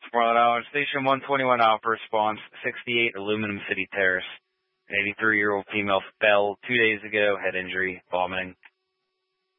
Marlon Island, Station 121 Alpha response, 68 Aluminum City Terrace. An 83-year-old female fell 2 days ago, head injury, vomiting.